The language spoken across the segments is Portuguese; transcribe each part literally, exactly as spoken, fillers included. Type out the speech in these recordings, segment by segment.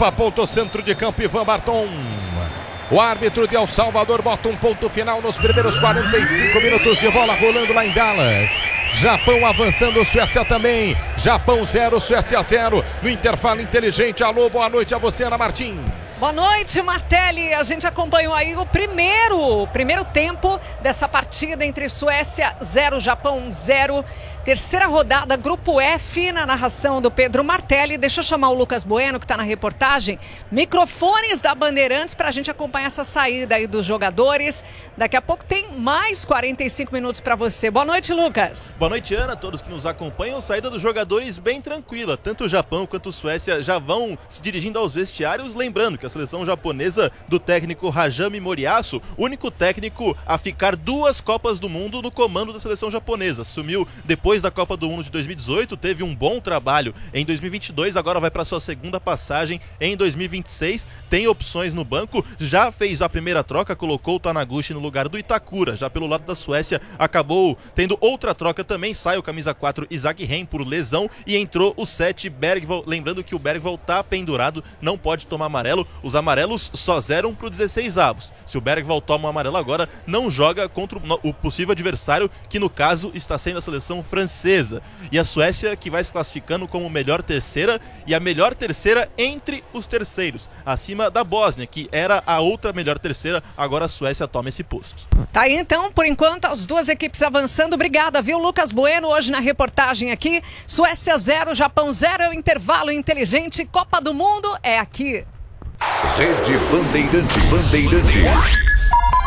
Copa, ponto centro de campo, Ivan Barton. O árbitro de El Salvador bota um ponto final nos primeiros quarenta e cinco minutos de bola rolando lá em Dallas. Japão avançando, Suécia também. Japão zero, Suécia zero. No intervalo inteligente. Alô, boa noite a você, Ana Martins. Boa noite, Martelli. A gente acompanhou aí o primeiro, primeiro tempo dessa partida entre Suécia zero, Japão zero. Terceira rodada, Grupo F, na narração do Pedro Martelli. Deixa eu chamar o Lucas Bueno, que está na reportagem. Microfones da Bandeirantes para a gente acompanhar essa saída aí dos jogadores. Daqui a pouco tem mais quarenta e cinco minutos para você. Boa noite, Lucas. Boa noite, Ana. Todos que nos acompanham. Saída dos jogadores bem tranquila. Tanto o Japão quanto a Suécia já vão se dirigindo aos vestiários. Lembrando que a seleção japonesa do técnico Hajime Moriyasu, único técnico a ficar duas Copas do Mundo no comando da seleção japonesa. Assumiu depois da Copa do Mundo de dois mil e dezoito, teve um bom trabalho em dois mil e vinte e dois, agora vai para sua segunda passagem em dois mil e vinte e seis, tem opções no banco, já fez a primeira troca, colocou o Taniguchi no lugar do Itakura. Já pelo lado da Suécia, acabou tendo outra troca também, sai o camisa quatro Isaac Ren por lesão e entrou o sete Bergvall. Lembrando que o Bergvall tá pendurado, não pode tomar amarelo, os amarelos só zeram pro dezesseis avos. Se o Bergvall toma um amarelo agora, não joga contra o possível adversário, que no caso está sendo a seleção francesa. E a Suécia, que vai se classificando como melhor terceira e a melhor terceira entre os terceiros, acima da Bósnia, que era a outra melhor terceira. Agora a Suécia toma esse posto. Tá aí então, por enquanto, as duas equipes avançando. Obrigada, viu, Lucas Bueno, hoje na reportagem aqui. Suécia zero, Japão zero, é o intervalo inteligente. Copa do Mundo é aqui. Rede Bandeirantes. Bandeirantes.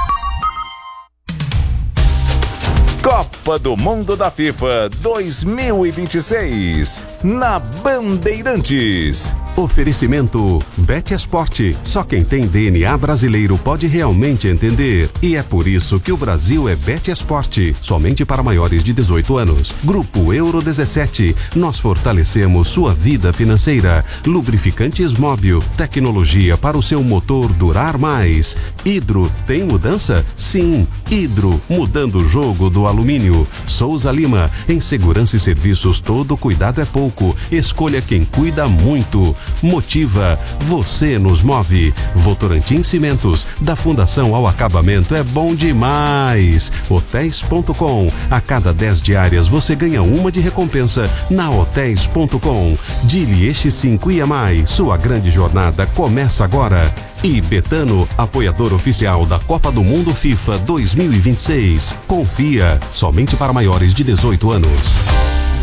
Copa do Mundo da FIFA dois mil e vinte e seis, na Bandeirantes. Oferecimento Betesport. Só quem tem D N A brasileiro pode realmente entender. E é por isso que o Brasil é Betesport. Somente para maiores de dezoito anos. Grupo Euro dezessete. Nós fortalecemos sua vida financeira. Lubrificantes Móbil. Tecnologia para o seu motor durar mais. Hidro. Tem mudança? Sim. Hidro. Mudando o jogo do alumínio. Souza Lima. Em segurança e serviços, todo cuidado é pouco. Escolha quem cuida muito. Motiva, você nos move. Votorantim Cimentos, da fundação ao acabamento é bom demais. Hotéis ponto com, a cada dez diárias você ganha uma de recompensa na Hotéis ponto com. Dili Este cinco I A Mais, sua grande jornada começa agora. E Betano, apoiador oficial da Copa do Mundo FIFA dois mil e vinte e seis. Confia, somente para maiores de dezoito anos.